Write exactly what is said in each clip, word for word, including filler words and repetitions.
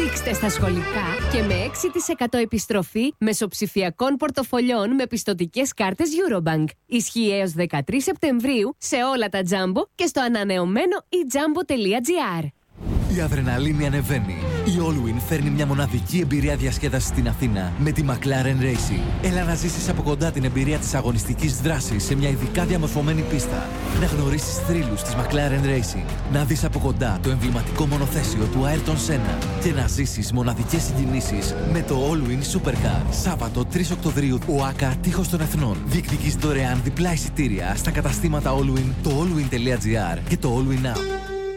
Ρίξτε στα σχολικά και με έξι τοις εκατό επιστροφή μεσοψηφιακών πορτοφολιών με πιστωτικές κάρτες Eurobank. Ισχύει έως δεκατρείς Σεπτεμβρίου σε όλα τα Jumbo και στο ανανεωμένο e jumbo τελεία gr. Η αδρεναλίνη ανεβαίνει. Η Allwyn φέρνει μια μοναδική εμπειρία διασκέδασης στην Αθήνα με τη McLaren Racing. Έλα να ζήσεις από κοντά την εμπειρία της αγωνιστικής δράσης σε μια ειδικά διαμορφωμένη πίστα. Να γνωρίσεις θρύλους της McLaren Racing. Να δεις από κοντά το εμβληματικό μονοθέσιο του Ayrton Senna. Και να ζήσεις μοναδικές συγκινήσεις με το Allwyn Supercar. Σάββατο τρεις Οκτωβρίου, ΟΑΚΑ Τείχος των Εθνών. Διεκδικείς δωρεάν διπλά εισιτήρια στα καταστήματα Allwyn, το allwyn τελεία gr και το Allwyn App.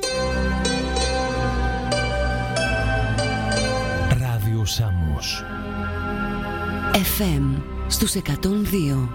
Σάμος εφ εμ στους εκατόν δύο.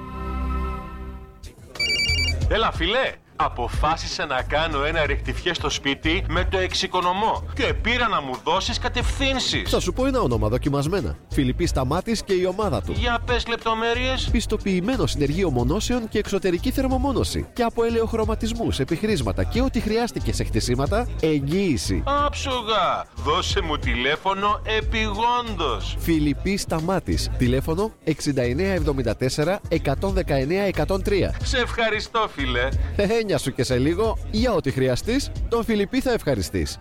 Έλα φίλε, αποφάσισα να κάνω ένα ρεκτιφιέ στο σπίτι με το εξοικονομώ και πήρα να μου δώσεις κατευθύνσεις. Θα σου πω ένα όνομα δοκιμασμένα. Φιλιππής Σταμάτης και η ομάδα του. Για πες λεπτομέρειες. Πιστοποιημένο συνεργείο μονώσεων και εξωτερική θερμομόνωση. Και από ελαιοχρωματισμούς, επιχρήσματα και ό,τι χρειάστηκε σε χτισήματα, εγγύηση. Άψογα! Δώσε μου τηλέφωνο επιγόντως. Φιλιππής Σταμάτης. Τηλέφωνο εξήντα εννέα εβδομήντα τέσσερα εκατόν δεκαεννέα εκατόν τρία. Σε ευχαριστώ φίλε. Έννοια σου και σε λίγο, για ό,τι χρειαστείς, τον Φιλιππή θα ευχαριστείς.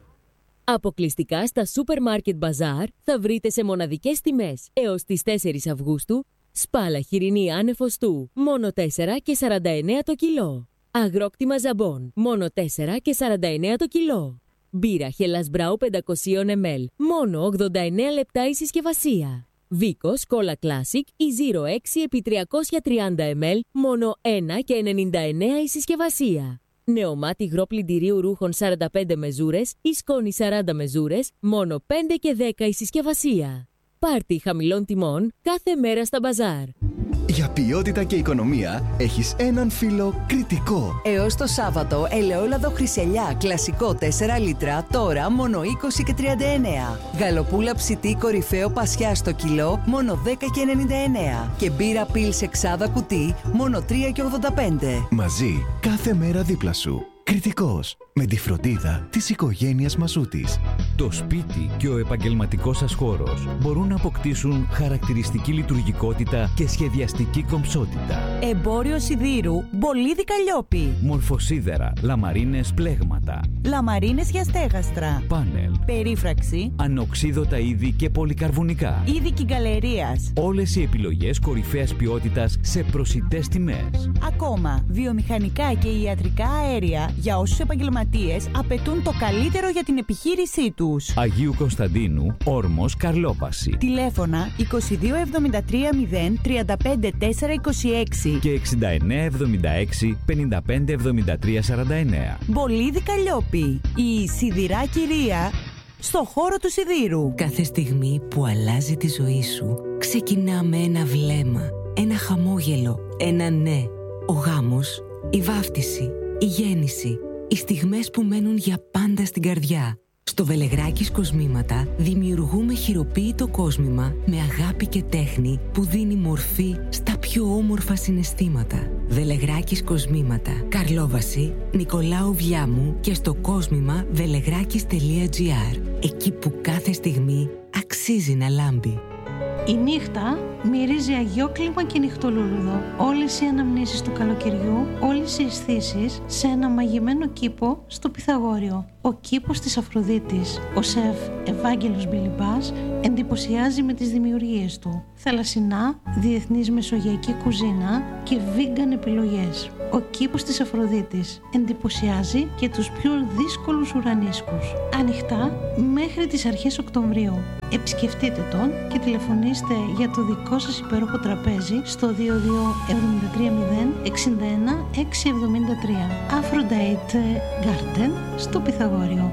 Αποκλειστικά στα Supermarket Bazaar θα βρείτε σε μοναδικές τιμές έως τις τέσσερις Αυγούστου σπάλα χοιρινή άνεφοστού μόνο τέσσερα και σαράντα εννέα το κιλό. Αγρόκτημα ζαμπόν μόνο τέσσερα και σαράντα εννέα το κιλό. Μπύρα Hellas Brau πεντακόσια μιλιλίτρα μόνο ογδόντα εννέα λεπτά η συσκευασία. Βίκος Cola Classic η Zero έξι επί τριακόσια τριάντα μιλιλίτρα μόνο ένα και ενενήντα εννέα η συσκευασία. Νεομάτι υγρό πλυντηρίου ρούχων σαράντα πέντε μεζούρες ή σκόνη σαράντα μεζούρες μόνο πέντε και δέκα η συσκευασία. Πάρτι χαμηλών τιμών κάθε μέρα στα μπαζάρ. Για ποιότητα και οικονομία έχεις έναν φίλο Κριτικό. Έως το Σάββατο, ελαιόλαδο Χρυσελιά, κλασικό τέσσερα λίτρα, τώρα μόνο είκοσι και τριάντα εννέα. Γαλοπούλα ψητή κορυφαίο πασιά στο κιλό, μόνο δέκα και ενενήντα εννέα. Και μπύρα Πίλς εξάδα κουτί, μόνο τρία και ογδόντα πέντε. Μαζί, κάθε μέρα δίπλα σου. Κριτικός, με τη φροντίδα της οικογένειας Μαζούτης. Το σπίτι και ο επαγγελματικός σας χώρος μπορούν να αποκτήσουν χαρακτηριστική λειτουργικότητα και σχεδιαστική κομψότητα. Εμπόριο σιδήρου Μπολίδι Καλλιόπη. Μορφοσίδερα, λαμαρίνες πλέγματα. Λαμαρίνες για στέγαστρα. Πάνελ. Περίφραξη. Ανοξίδωτα είδη και πολυκαρβουνικά. Είδη κυγκαλερίας. Όλες οι επιλογές κορυφαίας ποιότητας σε προσιτές τιμές. Ακόμα, βιομηχανικά και ιατρικά αέρια για όσους επαγγελματίες απαιτούν το καλύτερο για την επιχείρησή τους. Αγίου Κωνσταντίνου, Όρμος, Καρλόπαση. Τηλέφωνα είκοσι δύο εβδομήντα τρία μηδέν τριάντα πέντε τέσσερα είκοσι έξι και εξήντα εννέα εβδομήντα έξι πενήντα πέντε εβδομήντα τρία σαράντα εννέα. Μπολίδι Καλλιόπη, η σιδηρά κυρία στο χώρο του σιδήρου. Κάθε στιγμή που αλλάζει τη ζωή σου ξεκινά με ένα βλέμμα, ένα χαμόγελο, ένα ναι. Ο γάμος, η βάφτιση, η γέννηση, οι στιγμές που μένουν για πάντα στην καρδιά. Στο Βελεγράκης Κοσμήματα δημιουργούμε χειροποίητο κόσμημα με αγάπη και τέχνη που δίνει μορφή στα πιο όμορφα συναισθήματα. Βελεγράκης Κοσμήματα, Καρλόβαση, Νικολάου Βιάμου και στο κόσμημα βελεγράκης τελεία gr. Εκεί που κάθε στιγμή αξίζει να λάμπει. Η νύχτα μυρίζει αγιόκλιμα και νυχτολούλουδο. Όλες οι αναμνήσεις του καλοκαιριού, όλες οι αισθήσεις σε ένα μαγεμένο κήπο στο Πυθαγόριο. Ο κήπος της Αφροδίτης. Ο σεφ Ευάγγελος Μπιλιμπάς εντυπωσιάζει με τις δημιουργίες του. Θαλασσινά, διεθνής μεσογειακή κουζίνα και vegan επιλογές. Ο κήπος της Αφροδίτης εντυπωσιάζει και τους πιο δύσκολους ουρανίσκους. Ανοιχτά μέχρι τις αρχές Οκτωβρίου. Επισκεφτείτε τον και τηλεφωνήστε για το δικό σας υπέροχο τραπέζι στο δύο δύο εβδομήντα τρία μηδέν εξήντα ένα έξι εβδομήντα τρία. Aphrodite Garden στο Πυθαγόριο.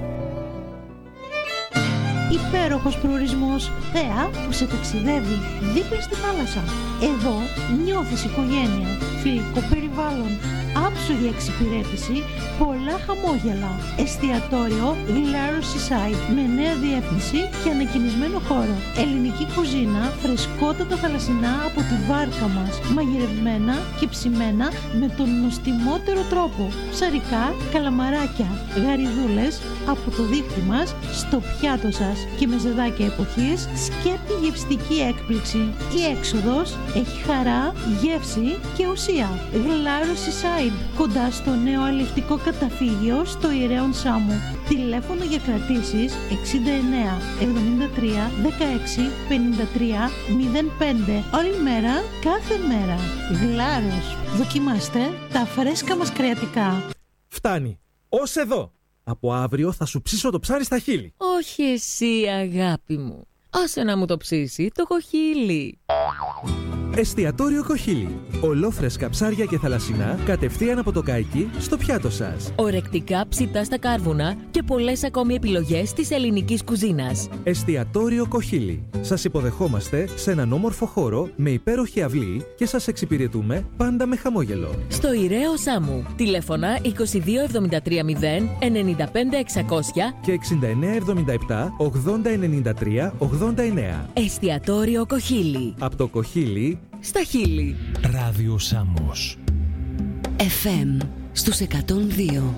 Υπέροχος προορισμός, θέα που σε ταξιδεύει δίπλα στη θάλασσα. Εδώ νιώθεις οικογένεια, φιλικό περιβάλλον, άψογα άψογη εξυπηρέτηση, πολλά χαμόγελα. Εστιατόριο Glarus Seaside με νέα διεύθυνση και ανακοινισμένο χώρο. Ελληνική κουζίνα, φρεσκότατα θαλασσινά από τη βάρκα μας, μαγειρευμένα και ψημένα με τον νοστιμότερο τρόπο. Ψαρικά, καλαμαράκια, γαριδούλες από το δίχτυ μας στο πιάτο σας και με ζεδάκια εποχής, σκέπτη γευστική έκπληξη. Η έξοδος έχει χαρά, γεύση και ουσία. Glarus Seaside, κοντά στο νέο αλλιευτικό καταφύγιο στο Ιερέον Σάμου. Τηλέφωνο για κρατήσεις εξήντα εννέα εβδομήντα τρία δεκαέξι πενήντα τρία μηδέν πέντε. Όλη μέρα, κάθε μέρα. Glarus. Δοκιμάστε τα φρέσκα μας κρεατικά. Φτάνει. Ως εδώ. Από αύριο θα σου ψήσω το ψάρι στα χείλη. Όχι εσύ, αγάπη μου. Άσε να μου το ψήσει το κοχύλι. Εστιατόριο Κοχύλι. Ολόφρεσκα ψάρια και θαλασσινά κατευθείαν από το καϊκί στο πιάτο σας. Ορεκτικά ψητά στα κάρβουνα και πολλές ακόμη επιλογές της ελληνικής κουζίνας. Εστιατόριο Κοχύλι. Σας υποδεχόμαστε σε έναν όμορφο χώρο με υπέροχη αυλή και σας εξυπηρετούμε πάντα με χαμόγελο. Στο Ιεραίο Σάμου. Τηλέφωνα είκοσι δύο εβδομήντα τρία μηδέν ενενήντα πέντε εξακόσια και εξήντα εννέα εβδομήντα επτά ογδόντα ενενήντα τρία ογδόντα εννέα. Εστιατόριο Κοχύλι. Από το Κοχύλι στα χείλη. Ράδιο Σάμος. εφ εμ στους εκατόν δύο.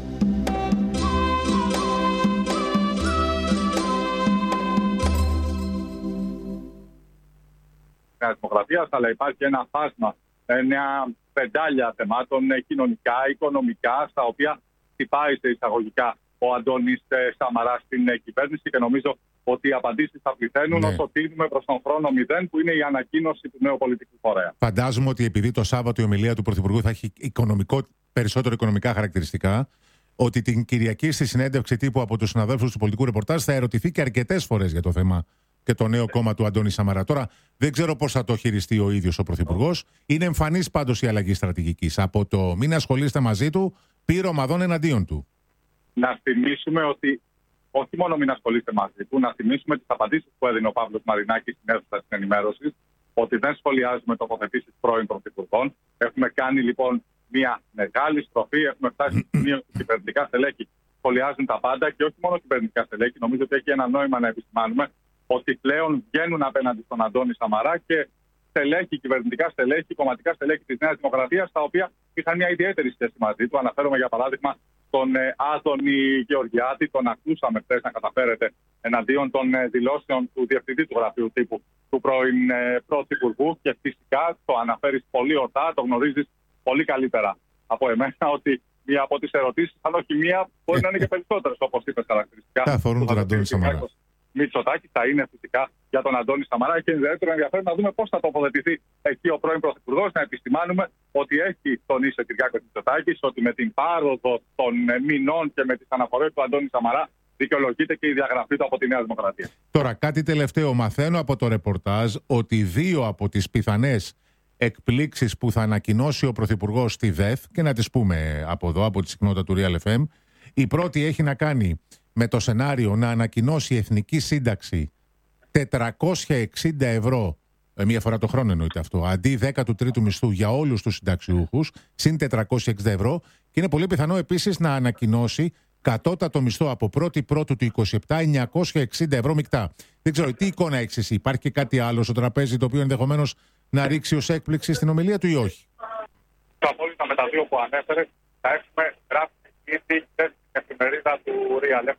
Δημοκρατίας, αλλά υπάρχει ένα φάσμα, μια πεντάλια θεμάτων κοινωνικά, οικονομικά, στα οποία χτυπάει σε εισαγωγικά ο Αντώνης Σαμαράς στην κυβέρνηση και νομίζω ότι οι απαντήσεις θα πληθαίνουν ναι. όσο τίνουμε προς τον χρόνο μηδέν, που είναι η ανακοίνωση του νέου πολιτικού φορέα. Φαντάζομαι ότι επειδή το Σάββατο η ομιλία του Πρωθυπουργού θα έχει οικονομικό, περισσότερο οικονομικά χαρακτηριστικά, ότι την Κυριακή στη συνέντευξη τύπου από τους συναδέλφους του πολιτικού ρεπορτάζ θα ερωτηθεί και αρκετές φορές για το θέμα και το νέο κόμμα του Αντώνη Σαμαρά. Τώρα δεν ξέρω πώς θα το χειριστεί ο ίδιος ο Πρωθυπουργός. Είναι εμφανής πάντως η αλλαγή στρατηγικής. Από το μην ασχολείστε μαζί του, πήρε ομαδών εναντίον του. Να θυμίσουμε ότι όχι μόνο μην ασχολείστε μαζί του, να θυμίσουμε τις απαντήσεις που έδινε ο Παύλος Μαρινάκης στην αίθουσα της ενημέρωσης, ότι δεν σχολιάζουμε τοποθετήσεις πρώην πρωθυπουργών. Έχουμε κάνει λοιπόν μια μεγάλη στροφή, έχουμε φτάσει στο σημείο που κυβερνητικά στελέχη σχολιάζουν τα πάντα και όχι μόνο κυβερνητικά στελέχη. Νομίζω ότι έχει ένα νόημα να επισημάνουμε ότι πλέον βγαίνουν απέναντι στον Αντώνη Σαμαρά και στελέχη, κυβερνητικά στελέχη, κομματικά στελέχη της Νέας Δημοκρατίας, τα οποία είχαν μια ιδιαίτερη σχέση μαζί του. Αναφέρομαι για παράδειγμα τον ε, Άδωνη Γεωργιάδη, τον ακούσαμε χθες να καταφέρεται εναντίον των ε, δηλώσεων του Διευθυντή του Γραφείου Τύπου του πρώην ε, Πρωθυπουργού και φυσικά το αναφέρεις πολύ ορθά, το γνωρίζεις πολύ καλύτερα από εμένα ότι μία από τις ερωτήσεις, αν όχι μία, μπορεί να είναι και περισσότερες, όπως είπες χαρακτηριστικά. Θα αφορούν τον Αντώνη Σαμαρά. Μητσοτάκη θα είναι φυσικά για τον Αντώνη Σαμαρά και ιδιαίτερα ενδιαφέρον να δούμε πώς θα τοποθετηθεί εκεί ο πρώην Πρωθυπουργός. Να επισημάνουμε ότι έχει τονίσει ο Κυριάκος Μητσοτάκης ότι με την πάροδο των μηνών και με τις αναφορές του Αντώνη Σαμαρά δικαιολογείται και η διαγραφή του από τη Νέα Δημοκρατία. Τώρα, κάτι τελευταίο. Μαθαίνω από το ρεπορτάζ ότι δύο από τις πιθανές εκπλήξεις που θα ανακοινώσει ο Πρωθυπουργός στη ΔΕΘ, και να τις πούμε από εδώ, από τη συχνότητα του Real εφ εμ, η πρώτη έχει να κάνει με το σενάριο να ανακοινώσει η Εθνική Σύνταξη τετρακόσια εξήντα ευρώ, μία φορά το χρόνο εννοείται αυτό, αντί δέκατου τρίτου μισθού για όλους τους συνταξιούχους, συν τετρακόσια εξήντα ευρώ, και είναι πολύ πιθανό επίσης να ανακοινώσει κατώτατο μισθό από πρώτη πρώτου του είκοσι επτά εννιακόσια εξήντα ευρώ μεικτά. Δεν ξέρω τι εικόνα έχεις εσύ, υπάρχει και κάτι άλλο στο τραπέζι το οποίο ενδεχομένως να ρίξει ως έκπληξη στην ομιλία του ή όχι? Το απόλυτα με τα δύο που ανέφερε, θα έχουμε γράψει ήδη στην εφημερίδα του Real.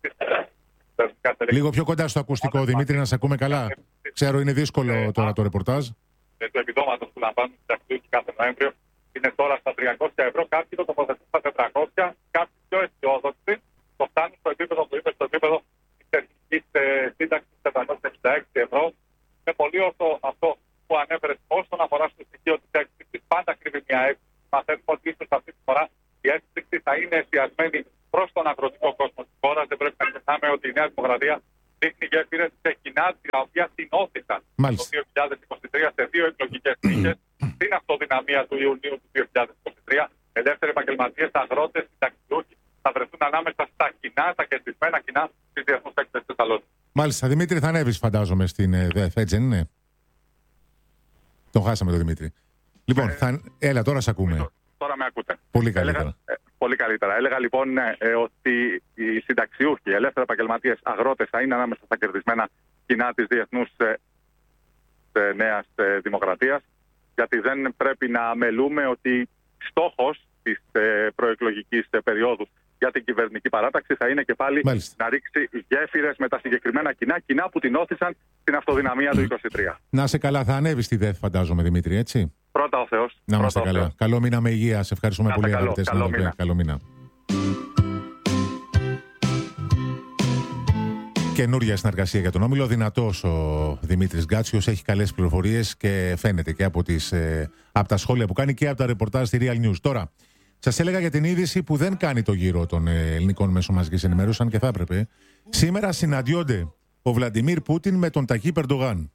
Λίγο πιο κοντά στο ακουστικό, Δημήτρη, να σε ακούμε καλά. Ξέρω είναι δύσκολο τώρα το ρεπορτάζ. Το επιδόματος που λαμβάνουν οι συνταξιούχοι κάθε Νοέμβριο είναι τώρα στα τριακόσια ευρώ. Κάποιοι το τοποθετούν στα τετρακόσια, κάποιοι πιο αισιόδοξοι το φτάνουν στο επίπεδο που είπε, στο επίπεδο της εθνικής σύνταξης τετρακόσια εξήντα έξι ευρώ. Είναι πολύ όσο αυτό που ανέφερε όσον αφορά στο στοιχείο της έκπληξης. Πάντα κρύβει μια έκπληξη. Μαθαίνουμε ότι ίσως αυτή τη φορά η έκπληξη θα είναι εστιασμένη προς τον αγροτικό κόσμο της χώρας. Δεν πρέπει να ξεχνάμε ότι η Νέα Δημοκρατία δείχνει γέφυρες σε κοινά τα οποία συνώθησαν το δύο χιλιάδες είκοσι τρία σε δύο εκλογικές νίκες. Στην αυτοδυναμία του Ιουνίου του δύο χιλιάδες είκοσι τρία, ελεύθεροι επαγγελματίες, αγρότες, συνταξιούχοι θα βρεθούν ανάμεσα στα κοινά, τα κερδισμένα κοινά της Διεθνούς Έκθεσης Θεσσαλονίκης. Μάλιστα. Δημήτρη, θα ανέβεις φαντάζομαι στην ΔΕΘ, έτσι δεν είναι? Τον χάσαμε τον Δημήτρη. Λοιπόν, θα... έλα τώρα σε ακούμε. Τώρα με ακούτε. Πολύ καλύτερα. Έλεγα, ε, πολύ καλύτερα. Έλεγα λοιπόν ναι, ε, ότι οι συνταξιούχοι, οι ελεύθεροι επαγγελματίες, αγρότες θα είναι ανάμεσα στα κερδισμένα κοινά της διεθνούς ε, ε, νέας ε, δημοκρατίας. Γιατί δεν πρέπει να αμελούμε ότι στόχος της ε, προεκλογικής ε, περίοδου για την κυβερνητική παράταξη θα είναι και πάλι Μάλιστα. να ρίξει γέφυρες με τα συγκεκριμένα κοινά, κοινά που την όθησαν στην αυτοδυναμία του είκοσι τρία. Να σε καλά, θα ανέβει στη ΔΕΘ, φαντάζομαι, Δημήτρη, έτσι. Πρώτα ο Θεός. Να είμαστε καλά. Θεός. Καλό μήνα με υγεία. Σε ευχαριστούμε πολύ, αγαπητέ συνάδελφοι. Καλό μήνα. Καινούρια συνεργασία για τον Όμιλο. Δυνατός ο Δημήτρης Γκάτσιος, έχει καλές πληροφορίες και φαίνεται και από, τις, ε, από τα σχόλια που κάνει και από τα ρεπορτάζ στη Real News. Τώρα, σας έλεγα για την είδηση που δεν κάνει το γύρο των ε, ελληνικών μέσων μαζικής ενημέρωσης, αν και θα έπρεπε. Σήμερα συναντιόνται ο Βλαντιμίρ Πούτιν με τον Ταγίπ Ερντογάν.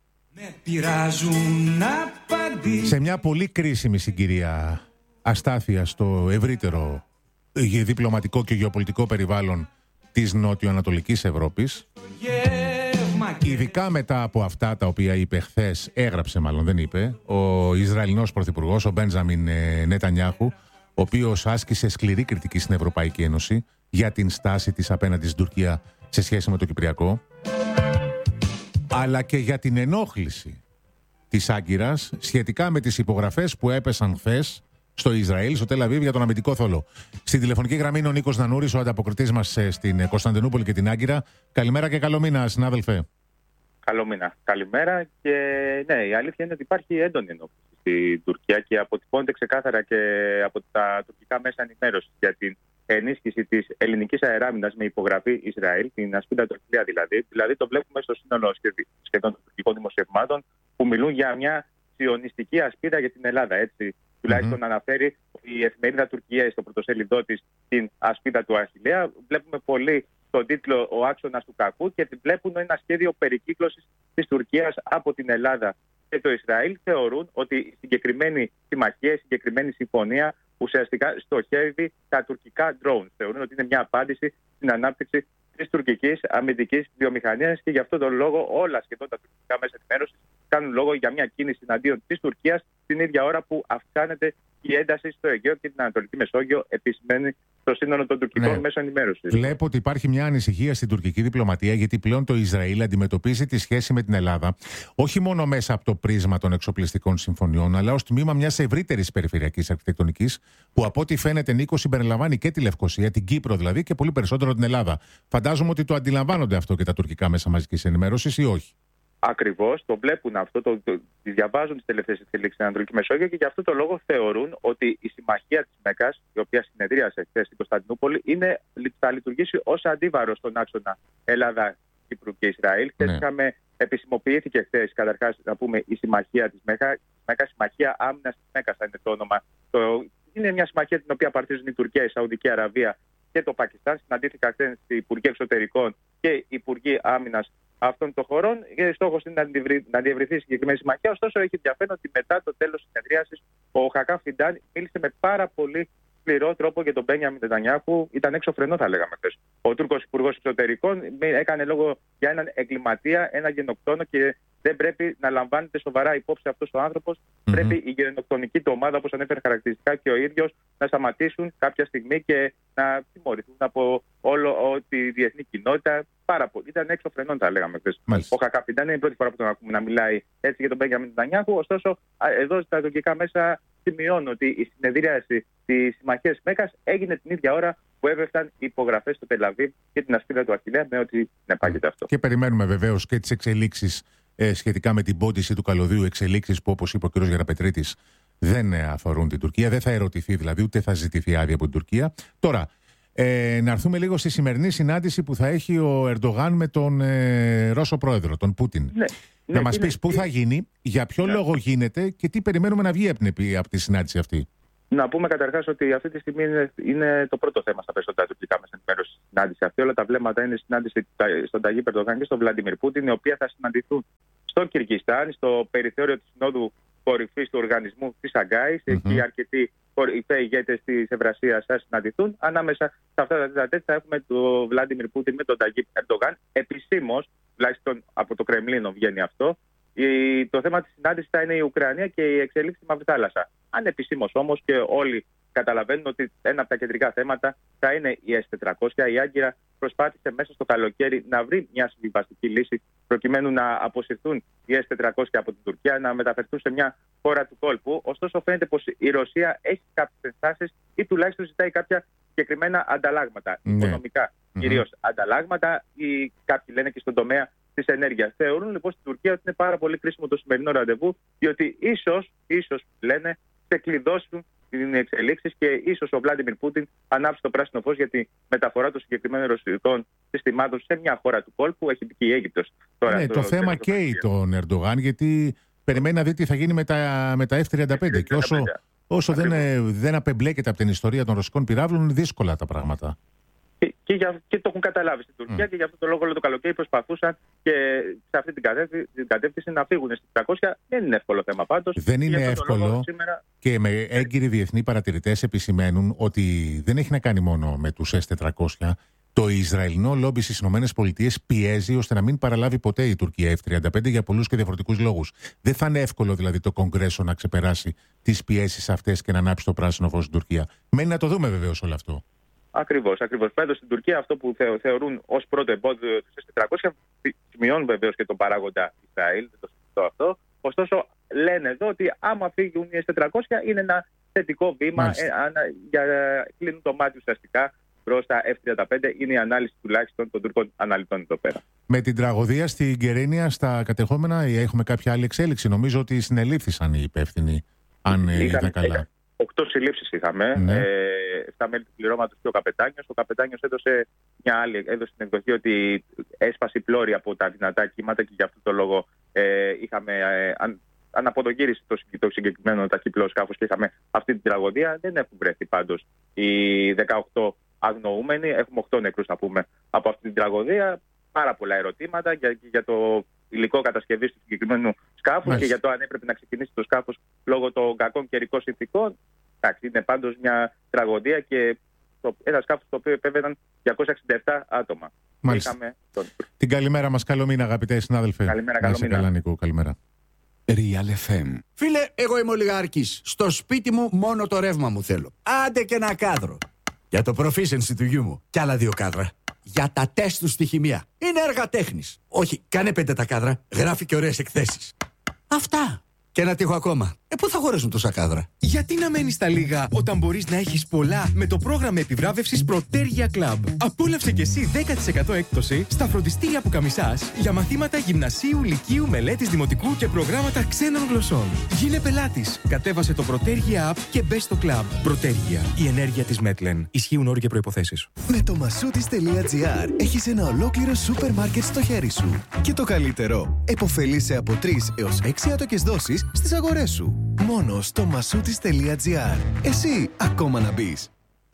Σε μια πολύ κρίσιμη συγκυρία αστάθεια στο ευρύτερο διπλωματικό και γεωπολιτικό περιβάλλον της νότιο-ανατολικής Ευρώπης, ειδικά μετά από αυτά τα οποία είπε χθες, έγραψε μάλλον, δεν είπε, ο Ισραηλινός Πρωθυπουργός, ο Μπέντζαμιν Νετανιάχου, ο οποίος άσκησε σκληρή κριτική στην Ευρωπαϊκή Ένωση για την στάση της απέναντι στην Τουρκία σε σχέση με το Κυπριακό, αλλά και για την ενόχληση της Άγκυρας σχετικά με τις υπογραφές που έπεσαν χθες στο Ισραήλ, στο Τελ Αβίβ, για τον αμυντικό θόλο. Στην τηλεφωνική γραμμή είναι ο Νίκος Νανούρης, ο ανταποκριτής μας στην Κωνσταντινούπολη και την Άγκυρα. Καλημέρα και καλό μήνα, συνάδελφε. Καλό μήνα. Καλημέρα. Και ναι, η αλήθεια είναι ότι υπάρχει έντονη ενόχληση στην Τουρκία και αποτυπώνεται ξεκάθαρα και από τα τουρκικά μέσα ενημέρωσης για την ενίσχυση της ελληνικής αεράμινας με υπογραφή Ισραήλ, την ασπίδα Τουρκία δηλαδή. Δηλαδή το βλέπουμε στο σύνολο σχεδόν των τουρκικών δημοσιευμάτων που μιλούν για μια σιωνιστική ασπίδα για την Ελλάδα. Έτσι, τουλάχιστον mm-hmm. αναφέρει η εφημερίδα Τουρκία στο πρωτοσέλιδό της την ασπίδα του Αχιλλέα. Βλέπουμε πολύ τον τίτλο «Ο άξονας του κακού» και βλέπουν ένα σχέδιο περικύκλωσης της Τουρκίας από την Ελλάδα και το Ισραήλ. Θεωρούν ότι η συγκεκριμένη συμμαχία, η συγκεκριμένη συμφωνία ουσιαστικά στοχεύει τα τουρκικά drones. Θεωρούν ότι είναι μια απάντηση στην ανάπτυξη της τουρκικής αμυντικής βιομηχανίας και γι' αυτόν τον λόγο όλα σχεδόν τα τουρκικά μέσα ενημέρωσης κάνουν λόγο για μια κίνηση εναντίον της Τουρκίας την ίδια ώρα που αυξάνεται η ένταση στο Αιγαίο και την Ανατολική Μεσόγειο, επισημαίνει στο σύνολο των τουρκικών ναι. μέσων ενημέρωσης. Βλέπω ότι υπάρχει μια ανησυχία στην τουρκική διπλωματία, γιατί πλέον το Ισραήλ αντιμετωπίζει τη σχέση με την Ελλάδα όχι μόνο μέσα από το πρίσμα των εξοπλιστικών συμφωνιών, αλλά ως τμήμα μιας ευρύτερης περιφερειακής αρχιτεκτονικής, που από ό,τι φαίνεται, Νίκο, συμπεριλαμβάνει και τη Λευκοσία, την Κύπρο δηλαδή, και πολύ περισσότερο την Ελλάδα. Φαντάζομαι ότι το αντιλαμβάνονται αυτό και τα τουρκικά μέσα μαζικής ενημέρωσης, ή όχι? Ακριβώς, το βλέπουν αυτό, το, το, το διαβάζουν τις τελευταίες εξελίξεις στην Ανατολική Μεσόγειο και γι' αυτό το λόγο θεωρούν ότι η συμμαχία της Μέκας, η οποία συνεδρίασε χθες στην Κωνσταντινούπολη, είναι, θα λειτουργήσει ως αντίβαρο στον άξονα Ελλάδα, Κύπρου και Ισραήλ. Ναι. Είχαμε, επισημοποιήθηκε χθες, καταρχάς, να πούμε, η συμμαχία της Μέκας, Μέκα, συμμαχία άμυνας της Μέκας θα είναι το όνομα. Το, είναι μια συμμαχία την οποία απαρτίζουν η Τουρκία, η Σαουδική Αραβία και το Πακιστάν. Συναντήθηκα χθες οι Υπουργοί Εξωτερικών και οι Υπουργοί Άμυνας αυτών των χωρών. Στόχος είναι να διευρυθεί η συγκεκριμένη συμμαχία. Ωστόσο, έχει ενδιαφέρον ότι μετά το τέλος της συνεδρίασης, ο Χακάν Φιντάν μίλησε με πάρα πολύ σκληρό τρόπο για τον Μπένιαμιν Νετανιάχου. Ήταν έξω φρενό, θα λέγαμε χθες. Ο Τούρκος Υπουργός Εξωτερικών έκανε λόγο για έναν εγκληματία, ένα γενοκτόνο και δεν πρέπει να λαμβάνεται σοβαρά υπόψη αυτός ο άνθρωπος. Mm-hmm. Πρέπει η γενοκτονική του ομάδα, όπως ανέφερε χαρακτηριστικά και ο ίδιος, να σταματήσουν κάποια στιγμή και να τιμωρηθούν από όλο τη διεθνή κοινότητα. Πάρα πολύ. Ήταν έξω φρενών, θα λέγαμε χθες. Ο Χακάν Φιντάν είναι η πρώτη φορά που τον ακούμε να μιλάει έτσι για τον Μπένιαμιν Νετανιάχου. Ωστόσο, εδώ στα τουρκικά μέσα σημειώνω ότι η συνεδρίαση της συμμαχίας Μέκας έγινε την ίδια ώρα που έπεφταν οι υπογραφές στο Τελ Αβίβ και την ασπίδα του Αχιλλέα, με ό,τι συνεπάγεται αυτό. Και περιμένουμε βεβαίως και τις εξελίξεις ε, σχετικά με την πόντιση του καλωδίου. Εξελίξεις που, όπως είπε ο κ. Γεραπετρίτης, δεν αφορούν την Τουρκία. Δεν θα ερωτηθεί δηλαδή, ούτε θα ζητηθεί άδεια από την Τουρκία. Τώρα, ε, να έρθουμε λίγο στη σημερινή συνάντηση που θα έχει ο Ερντογάν με τον ε, Ρώσο πρόεδρο, τον Πούτιν. Ναι. Να ναι, μας πεις πού θα γίνει, για ποιο ναι. λόγο γίνεται και τι περιμένουμε να βγει από τη συνάντηση αυτή. Να πούμε καταρχάς ότι αυτή τη στιγμή είναι, είναι το πρώτο θέμα στα περισσότερα τουρκικά μέσα ενημέρωση στη συνάντηση αυτή. Όλα τα βλέμματα είναι συνάντηση στον Ταγίπ Ερντογάν και στον Βλαντιμίρ Πούτιν, οι οποίοι θα συναντηθούν στο Κυργιστάν, στο περιθώριο της Συνόδου Κορυφής του Οργανισμού της Σαγκάης. Mm-hmm. Εκεί αρκετοί κορυφαίοι ηγέτες της Ευρασίας θα συναντηθούν. Ανάμεσα σε αυτά τα τέτα τέτα θα έχουμε τον Βλαντιμίρ Πούτιν με τον Ταγίπ Ερντογάν. Επισήμως, τουλάχιστον από το Κρεμλίνο βγαίνει αυτό. Η, το θέμα της συνάντησης θα είναι η Ουκρανία και η εξέλιξη στη Μαύρη Θάλασσα. Ανεπισήμως όμως, και όλοι καταλαβαίνουν ότι ένα από τα κεντρικά θέματα θα είναι η ες τετρακόσια. Η Άγκυρα προσπάθησε μέσα στο καλοκαίρι να βρει μια συμβιβαστική λύση προκειμένου να αποσυρθούν οι ες τετρακόσια από την Τουρκία, να μεταφερθούν σε μια χώρα του κόλπου. Ωστόσο, φαίνεται πως η Ρωσία έχει κάποιες ενστάσεις ή τουλάχιστον ζητάει κάποια συγκεκριμένα ανταλλάγματα, ναι. οικονομικά Mm-hmm. κυρίως ανταλλάγματα, ή κάποιοι λένε και στον τομέα της ενέργειας. Θεωρούν λοιπόν στην Τουρκία ότι είναι πάρα πολύ κρίσιμο το σημερινό ραντεβού, διότι ίσως, ίσως λένε, ξεκλειδώσουν την εξελίξεις και ίσως ο Βλάντιμιρ Πούτιν ανάψει το πράσινο φως για τη μεταφορά των συγκεκριμένων ρωσικών συστημάτων σε μια χώρα του κόλπου. Έχει μπει και η Αίγυπτος τώρα. Ναι, το, το θέμα καίει τον Ερντογάν, γιατί περιμένει να δει τι θα γίνει με τα, με τα εφ τριάντα πέντε. Και όσο, όσο δεν, δεν απεμπλέκεται από την ιστορία των ρωσικών πυράβλων, είναι δύσκολα τα πράγματα. Και, και, για, και το έχουν καταλάβει στην Τουρκία mm. και γι' αυτό το λόγο όλο το καλοκαίρι προσπαθούσαν και σε αυτή την κατεύθυνση, την κατεύθυνση να φύγουν στις τριακόσια. Δεν είναι εύκολο θέμα πάντως. Δεν είναι εύκολο σήμερα... και με έγκυροι διεθνεί παρατηρητές επισημαίνουν ότι δεν έχει να κάνει μόνο με τους ες τετρακόσια. Το Ισραηλινό λόμπι στις ΗΠΑ πιέζει ώστε να μην παραλάβει ποτέ η Τουρκία εφ τριάντα πέντε για πολλούς και διαφορετικούς λόγους. Δεν θα είναι εύκολο δηλαδή το Κογκρέσο να ξεπεράσει τις πιέσεις αυτές και να ανάψει το πράσινο φως στην Τουρκία. Μένει να το δούμε βεβαίως όλο αυτό. Ακριβώς, ακριβώς. Πάντως στην Τουρκία αυτό που θεω, θεωρούν ως πρώτο εμπόδιο τους ες τετρακόσια σημειώνουν βεβαίως και τον παράγοντα Ισραήλ, δεν το συζητώ αυτό. Ωστόσο, λένε εδώ ότι άμα φύγουν οι ες τετρακόσια είναι ένα θετικό βήμα, ε, ανα, για, κλείνουν το μάτι ουσιαστικά προς τα εφ τριάντα πέντε. Είναι η ανάλυση τουλάχιστον των Τούρκων αναλυτών εδώ πέρα. Με την τραγωδία στην Κερίνια, στα κατεχόμενα, έχουμε κάποια άλλη εξέλιξη? Νομίζω ότι συνελήφθησαν οι υπεύθυνοι, αν είδα καλά. Οκτώ συλλήψεις είχαμε, ναι. ε, εφτά μέλη του πληρώματος και ο καπετάνιος. Ο καπετάνιος έδωσε μια άλλη, έδωσε την εκδοχή ότι έσπασε η πλώρη από τα δυνατά κύματα και γι' αυτό το λόγο ε, είχαμε ε, αν, αναποδογύριση το, το συγκεκριμένο ταχύπλο σκάφος και είχαμε αυτή την τραγωδία. Δεν έχουν βρεθεί πάντως οι δεκαοκτώ αγνοούμενοι. Έχουμε οκτώ νεκρούς, θα πούμε, από αυτή την τραγωδία. Πάρα πολλά ερωτήματα για, για το υλικό κατασκευής του συγκεκριμένου σκάφους και για το αν έπρεπε να ξεκινήσει το σκάφος λόγω των κακών καιρικών συνθηκών. Εντάξει, είναι πάντως μια τραγωδία και το, ένα σκάφος το οποίο επέβαιναν διακόσια εξήντα επτά άτομα. Είχαμε τον... Την καλημέρα μας, καλό μήνα αγαπητέ συνάδελφε. Καλημέρα, καλό μήνα. Καλά, Νικό, καλημέρα. Real εφ εμ. Φίλε, εγώ είμαι ολιγάρχης. Στο σπίτι μου μόνο το ρεύμα μου θέλω. Άντε και ένα κάδρο. Για το proficiency του γιού μου. Κι άλλα δύο κάδρα. Για τα τεστ του στη χημεία. Είναι έργα τέχνης. Όχι, κάνε πέντε τα κάδρα. Γράφει και ωραίες εκθέσεις. Αυτά. Και ένα τείχο ακόμα. Ε, πού θα χωρέσουν τόσα κάδρα? Γιατί να μένεις στα λίγα όταν μπορείς να έχεις πολλά με το πρόγραμμα επιβράβευσης Protergia Club. Απόλαυσε και εσύ δέκα τοις εκατό έκπτωση στα φροντιστήρια που καμισάς για μαθήματα γυμνασίου, λυκείου, μελέτης δημοτικού και προγράμματα ξένων γλωσσών. Γίνε πελάτης. Κατέβασε το Protergia App και μπες στο club. Protergia. Η ενέργεια της Μέτλεν. Ισχύουν όροι και προϋποθέσεις. Με το μασούτις τελεία τζι άρ έχεις ένα ολόκληρο σούπερ μάρκετ στο χέρι σου. Και το καλύτερο, επωφελείσαι από τρεις έως έξι άτοκες δόσεις στις αγορές σου. Μόνο στο μασούτις τελεία τζι άρ. Εσύ ακόμα να μπεις.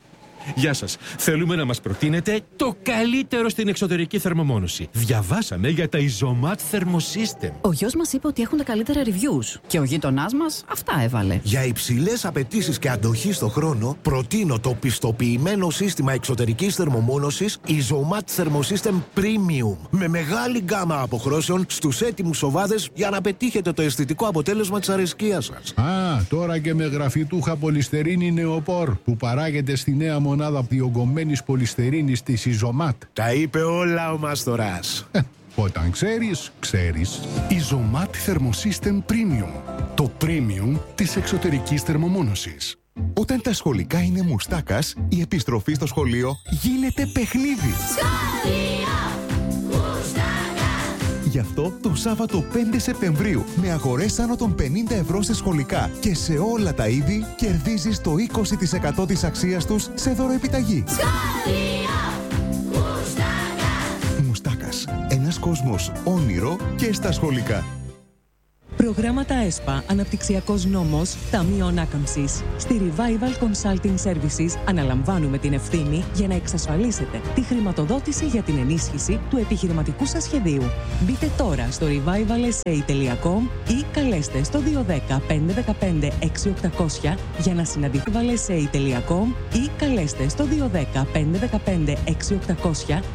Γεια σας. Θέλουμε να μας προτείνετε το καλύτερο στην εξωτερική θερμομόνωση. Διαβάσαμε για τα Isomat Thermosystem. Ο γιος μας είπε ότι έχουν τα καλύτερα reviews και ο γείτονάς μας αυτά έβαλε. Για υψηλές απαιτήσεις και αντοχή στο χρόνο, προτείνω το πιστοποιημένο σύστημα εξωτερικής θερμομόνωσης Isomat Thermosystem Premium. Με μεγάλη γκάμα αποχρώσεων στους έτοιμους σοβάδες για να πετύχετε το αισθητικό αποτέλεσμα της αρεσκίας σας. Α, τώρα και με γραφιτούχα πολυστερίνη νεοπόρ που παράγεται στη νέα μονάδα μονάδα διογκωμένης πολυστερίνης της Isomat. Τα είπε όλα ο Μάστορας. Όταν ξέρεις, ξέρεις. Isomat Thermosystem Premium. Το premium της εξωτερικής θερμομόνωσης. Όταν τα σχολικά είναι μουστάκας, η επιστροφή στο σχολείο γίνεται παιχνίδι. Γι' αυτό το Σάββατο πέντε Σεπτεμβρίου με αγορές άνω των πενήντα ευρώ σε σχολικά και σε όλα τα είδη κερδίζεις το είκοσι τοις εκατό της αξίας τους σε δωροεπιταγή. Μουστάκας. Ένας κόσμος όνειρο και στα σχολικά. Προγράμματα ΕΣΠΑ, Αναπτυξιακός Νόμος, Ταμείο Ανάκαμψης. Στη Revival Consulting Services αναλαμβάνουμε την ευθύνη για να εξασφαλίσετε τη χρηματοδότηση για την ενίσχυση του επιχειρηματικού σας σχεδίου. Μπείτε τώρα στο revival s a τελεία com ή καλέστε στο δύο ένα μηδέν πέντε ένα πέντε έξι οκτακόσια για να συναντηθείτε revival s a τελεία com ή καλέστε στο δύο ένα μηδέν πέντε ένα πέντε έξι οκτακόσια